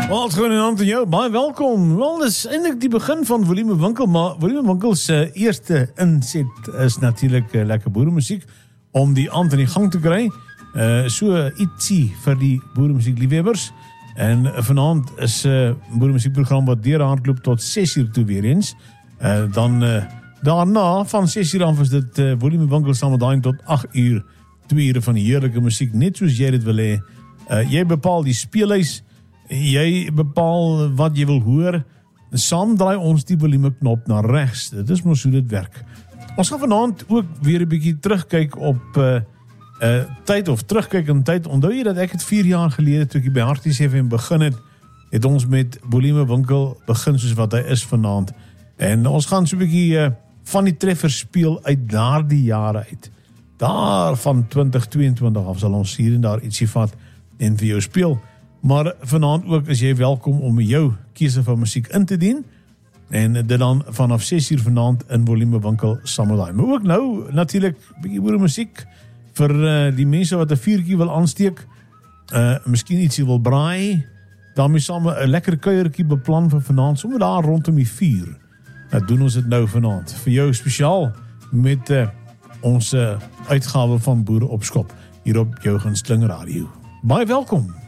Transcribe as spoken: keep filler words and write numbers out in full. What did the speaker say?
Wel, het gewoon in hand aan jou. Baie welkom. Wel, dit is eindelijk die begin van Volume Winkel, maar Volume Winkel's uh, eerste inzet is natuurlijk uh, lekker boerenmuziek, om die aan in die gang te kry. Uh, so ietsie vir die boerenmuziek liefhebbers. En uh, vanavond is 'n uh, boerenmuziekprogram wat deur hardloop tot ses uur toe weer eens. Uh, dan uh, daarna, van ses uur af is dit uh, Volume Winkel saam met daai tot agt uur. Twee ure van die heerlijke muziek, net soos jy dit wil hê. Uh, jy bepaal die speellys, jy bepaal wat jy wil hoor. Saam draai ons die volume knop na regs. Dit is mos hoe dit werk. Ons gaan vanaand ook weer 'n bietjie terugkyk op uh, uh, tyd of terugkyk in tyd. Onthou jy dat ek het vier jaar gelede toe ek by Harties F M begin het, het ons met Volume Winkel begin soos wat hy is vanaand. En ons gaan so 'n bietjie uh, van die treffers speel uit daardie jare uit. Daar van twintig tweeëntwintig af sal ons hier en daar ietsie vat en vir jou speel. Maar vanaand ook is jy welkom om jou keuse van musiek in te dien. En dit dan vanaf ses uur vanaand in Volume Winkel saam met daai. Maar ook nou natuurlik 'n bietjie boere musiek vir uh, die mense wat 'n vuurtjie wil aansteek. Uh miskien ietsie wil braai. daarmee saam 'n lekker kuiertjie beplan vir vanaand, sommer daar rondom die vuur. Nou doen ons dit nou vanaand vir jou spesiaal met uh, ons uh, uitgawe van Boere op Skop hier op jou gunsteling radio. Baie welkom.